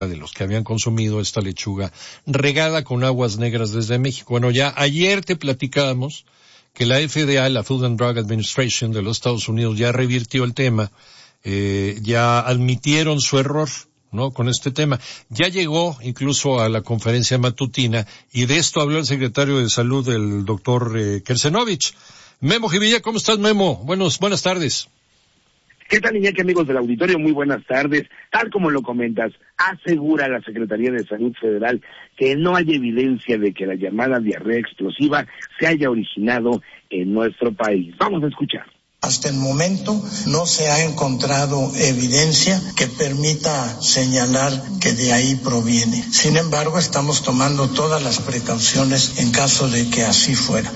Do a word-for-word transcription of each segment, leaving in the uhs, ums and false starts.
de los que habían consumido esta lechuga regada con aguas negras desde México. Bueno, ya ayer te platicábamos que la F D A, la Food and Drug Administration de los Estados Unidos, ya revirtió el tema, eh, ya admitieron su error, ¿no?, con este tema. Ya llegó incluso a la conferencia matutina y de esto habló el secretario de Salud, el doctor eh, Kersenovich. Memo Jivilla, ¿cómo estás, Memo? Buenos, buenas tardes. ¿Qué tal, Iñaki, amigos del auditorio? Muy buenas tardes. Tal como lo comentas, asegura la Secretaría de Salud Federal que no hay evidencia de que la llamada diarrea explosiva se haya originado en nuestro país. Vamos a escuchar. Hasta el momento no se ha encontrado evidencia que permita señalar que de ahí proviene. Sin embargo, estamos tomando todas las precauciones en caso de que así fuera.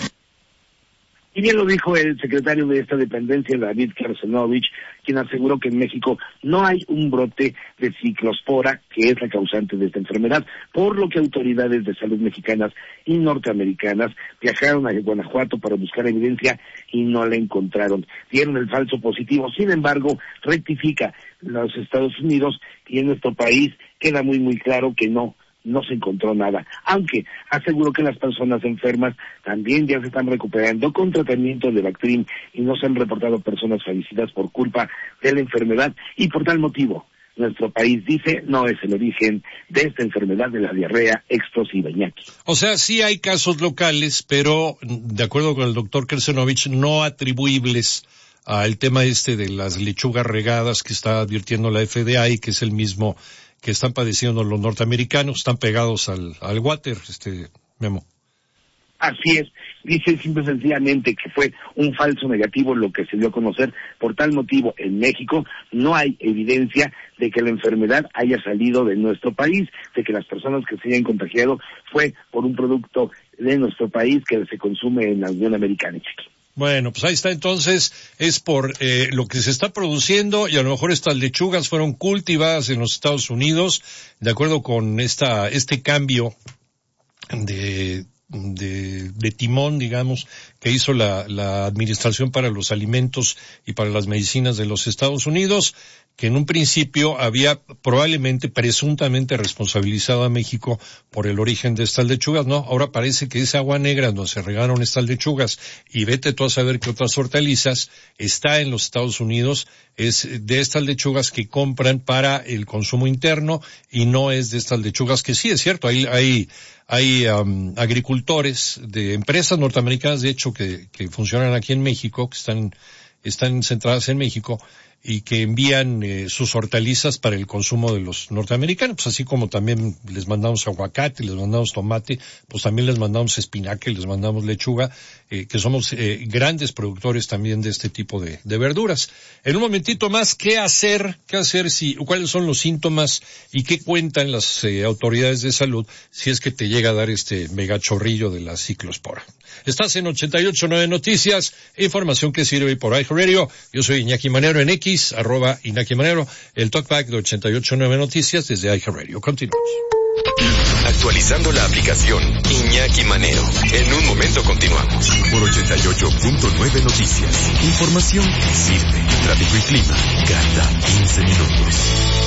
Y bien lo dijo el secretario de esta dependencia, David Kersenovich, quien aseguró que en México no hay un brote de ciclospora, que es la causante de esta enfermedad, por lo que autoridades de salud mexicanas y norteamericanas viajaron a Guanajuato para buscar evidencia y no la encontraron. Dieron el falso positivo. Sin embargo, rectifica los Estados Unidos y en nuestro país queda muy muy claro que no. no se encontró nada, aunque aseguró que las personas enfermas también ya se están recuperando con tratamiento de Bactrim y no se han reportado personas fallecidas por culpa de la enfermedad y por tal motivo nuestro país, dice, no es el origen de esta enfermedad de la diarrea explosiva, Iñaki. O sea, sí hay casos locales, pero de acuerdo con el doctor Kersenovich, no atribuibles al tema este de las lechugas regadas que está advirtiendo la F D A y que es el mismo que están padeciendo los norteamericanos, están pegados al, al water, este Memo. Así es, dice simple y sencillamente que fue un falso negativo lo que se dio a conocer. Por tal motivo, en México no hay evidencia de que la enfermedad haya salido de nuestro país, de que las personas que se hayan contagiado fue por un producto de nuestro país que se consume en la Unión Americana, chiqui. Bueno, pues ahí está, entonces, es por eh, lo que se está produciendo y a lo mejor estas lechugas fueron cultivadas en los Estados Unidos, de acuerdo con esta este cambio de de, de timón, digamos, que hizo la, la Administración para los Alimentos y para las Medicinas de los Estados Unidos, que en un principio había probablemente, presuntamente responsabilizado a México por el origen de estas lechugas, ¿no? Ahora parece que esa agua negra donde se regaron estas lechugas, y vete tú a saber que otras hortalizas, está en los Estados Unidos, es de estas lechugas que compran para el consumo interno, y no es de estas lechugas que sí, es cierto, hay, hay, hay um, agricultores de empresas norteamericanas, de hecho, que, que funcionan aquí en México, que están, están centradas en México, y que envían eh, sus hortalizas para el consumo de los norteamericanos, pues así como también les mandamos aguacate, les mandamos tomate, pues también les mandamos espinaca y les mandamos lechuga, eh, que somos eh, grandes productores también de este tipo de, de verduras. En un momentito más, ¿qué hacer? ¿Qué hacer si, cuáles son los síntomas y qué cuentan las eh, autoridades de salud si es que te llega a dar este megachorrillo de la ciclospora? Estás en ochenta y ocho punto nueve Noticias, información que sirve por iHeartRadio. Yo soy Iñaki Manero en X, arroba Iñaki Manero, el talkback de ochenta y ocho punto nueve Noticias desde iHeartRadio. Continuamos. Actualizando la aplicación Iñaki Manero. En un momento continuamos. Por ochenta y ocho punto nueve Noticias. Información que sirve. Tráfico y clima cada quince minutos.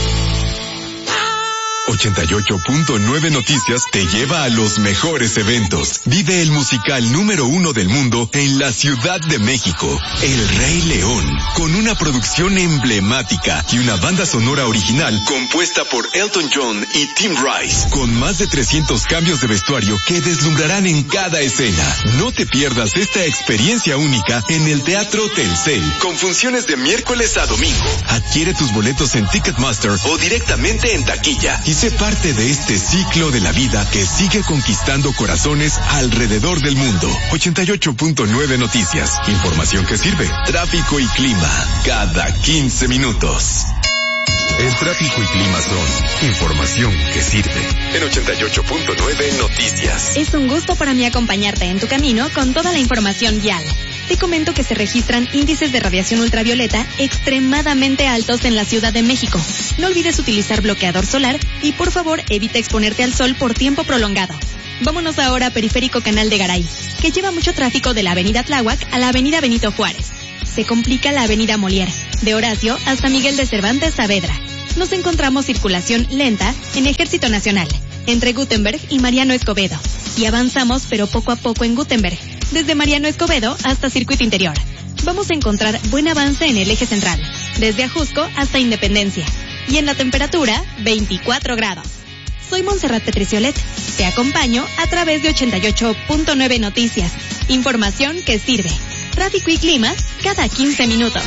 ochenta y ocho punto nueve Noticias te lleva a los mejores eventos. Vive el musical número uno del mundo en la Ciudad de México, El Rey León, con una producción emblemática y una banda sonora original compuesta por Elton John y Tim Rice, con más de trescientos cambios de vestuario que deslumbrarán en cada escena. No te pierdas esta experiencia única en el Teatro Telcel, con funciones de miércoles a domingo. Adquiere tus boletos en Ticketmaster o directamente en taquilla y sé parte de este ciclo de la vida que sigue conquistando corazones alrededor del mundo. ochenta y ocho punto nueve Noticias. Información que sirve. Tráfico y clima cada quince minutos. El tráfico y clima son información que sirve. En ochenta y ocho punto nueve Noticias. Es un gusto para mí acompañarte en tu camino con toda la información vial. Te comento que se registran índices de radiación ultravioleta extremadamente altos en la Ciudad de México. No olvides utilizar bloqueador solar y por favor evita exponerte al sol por tiempo prolongado. Vámonos ahora a Periférico Canal de Garay, que lleva mucho tráfico de la Avenida Tláhuac a la Avenida Benito Juárez. Se complica la Avenida Molière, de Horacio hasta Miguel de Cervantes Saavedra. Nos encontramos circulación lenta en Ejército Nacional, entre Gutenberg y Mariano Escobedo. Y avanzamos, pero poco a poco en Gutenberg, desde Mariano Escobedo hasta Circuito Interior. Vamos a encontrar buen avance en el eje central, desde Ajusco hasta Independencia. Y en la temperatura, veinticuatro grados. Soy Montserrat Petriciolet. Te acompaño a través de ochenta y ocho punto nueve Noticias. Información que sirve. Tráfico y clima cada quince minutos.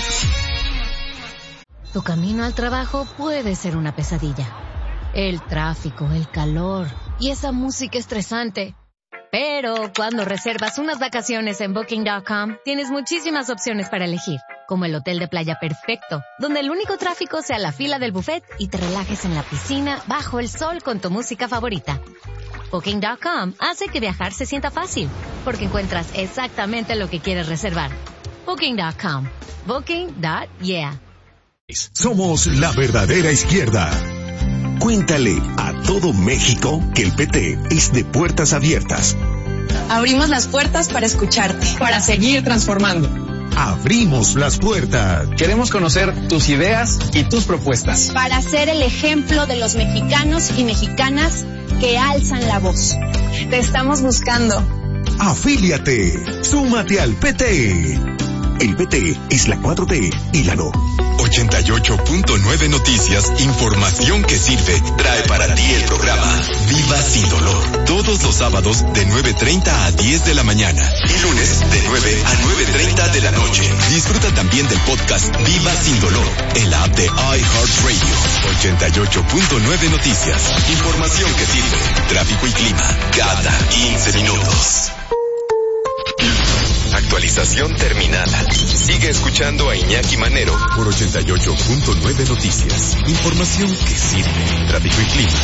Tu camino al trabajo puede ser una pesadilla. El tráfico, el calor y esa música estresante. Pero cuando reservas unas vacaciones en Booking punto com, tienes muchísimas opciones para elegir, como el hotel de playa perfecto, donde el único tráfico sea la fila del buffet y te relajes en la piscina bajo el sol con tu música favorita. Booking punto com hace que viajar se sienta fácil, porque encuentras exactamente lo que quieres reservar. Booking punto com. Booking punto yeah. Somos la verdadera izquierda. Cuéntale a todo México que el P T es de puertas abiertas. Abrimos las puertas para escucharte, para seguir transformando. Abrimos las puertas. Queremos conocer tus ideas y tus propuestas. Para ser el ejemplo de los mexicanos y mexicanas que alzan la voz. Te estamos buscando. Afíliate. Súmate al P T. El P T es la cuatro T y la no. ochenta y ocho punto nueve Noticias, información que sirve, trae para ti el programa Viva Sin Dolor. Todos los sábados de nueve treinta a diez de la mañana y lunes de nueve a nueve treinta de la noche. Disfruta también del podcast Viva Sin Dolor en la app de iHeartRadio. ochenta y ocho punto nueve Noticias, información que sirve, tráfico y clima cada quince minutos. Actualización terminada. Sigue escuchando a Iñaki Manero por ochenta y ocho punto nueve Noticias. Información que sirve. Tráfico y clima